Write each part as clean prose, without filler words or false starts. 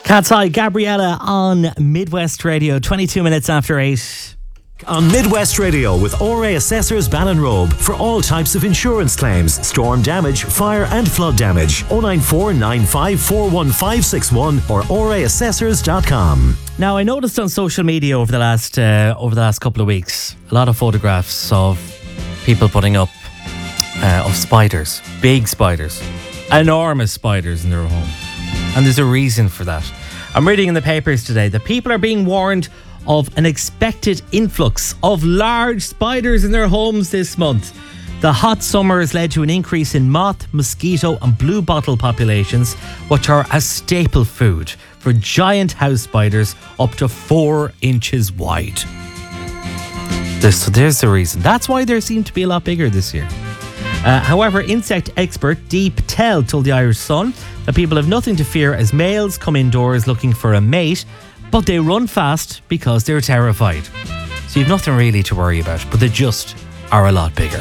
Cat's Eye, Gabriella on Midwest Radio, 22 minutes after 8. On Midwest Radio with ORA Assessors Ballinrobe for all types of insurance claims, storm damage, fire and flood damage. 094 95 41561 or oraassessors.com. Now, I noticed on social media over the last couple of weeks, a lot of photographs of people putting up of spiders, big spiders, enormous spiders in their home. And there's a reason for that. I'm reading in the papers today that people are being warned of an expected influx of large spiders in their homes this month. The hot summer has led to an increase in moth, mosquito and bluebottle populations, which are a staple food for giant house spiders up to 4 inches wide. So there's the reason. That's why there seem to be a lot bigger this year. However, insect expert Dee Patel told the Irish Sun that people have nothing to fear as males come indoors looking for a mate, but they run fast because they're terrified. So you've nothing really to worry about, but they just are a lot bigger.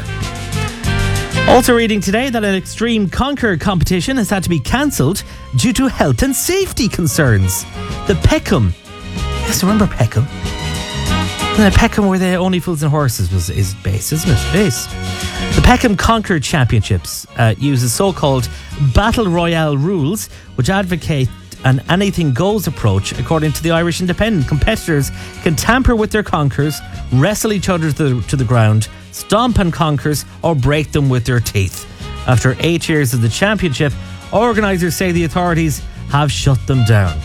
Also reading today that an extreme conquer competition has had to be cancelled due to health and safety concerns. The Peckham. Yes, remember Peckham? The Peckham where the Only Fools and Horses is based, isn't it? It is. The Peckham Conquer Championships uses so-called Battle Royale rules, which advocate an anything-goes approach. According to the Irish Independent, competitors can tamper with their conquers, wrestle each other to the ground, stomp on conquers, or break them with their teeth. After 8 years of the championship, organisers say the authorities have shut them down.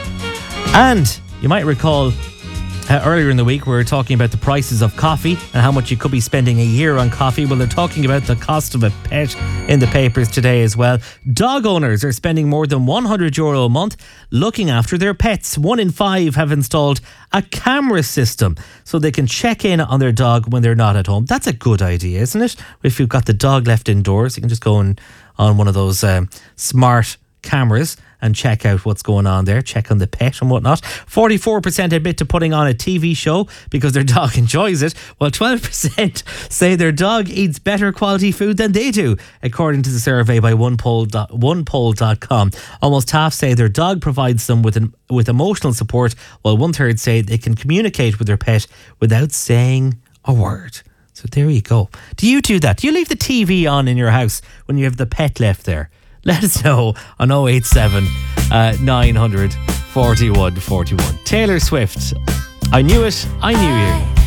And you might recall earlier in the week we were talking about the prices of coffee and how much you could be spending a year on coffee. Well, they're talking about the cost of a pet in the papers today as well. Dog owners are spending more than €100 a month looking after their pets. 1 in 5 have installed a camera system so they can check in on their dog when they're not at home. That's a good idea, isn't it? If you've got the dog left indoors, you can just go on one of those smart cameras and check out what's going on there, check on the pet and whatnot. 44% admit to putting on a TV show because their dog enjoys it, while 12% say their dog eats better quality food than they do, according to the survey by onepoll.com. Almost half say their dog provides them with emotional support, while 1/3 say they can communicate with their pet without saying a word. So there you go. Do you do that? Do you leave the TV on in your house when you have the pet left there? Let us know on 087 900 4141. Taylor Swift, I Knew It, I Knew You.